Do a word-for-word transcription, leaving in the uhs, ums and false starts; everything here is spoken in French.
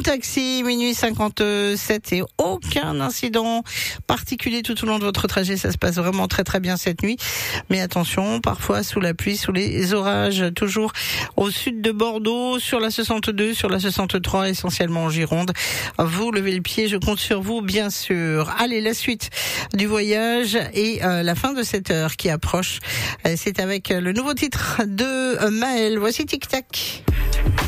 Taxi, minuit cinquante-sept et aucun incident particulier tout au long de votre trajet. Ça se passe vraiment très très bien cette nuit. Mais attention, parfois sous la pluie, sous les orages, toujours au sud de Bordeaux, sur la soixante-deux, sur la soixante-trois, essentiellement en Gironde. Vous levez le pied, je compte sur vous, bien sûr. Allez, la suite du voyage et euh, la fin de cette heure qui approche. C'est avec le nouveau titre de Maël. Voici Tic Tac.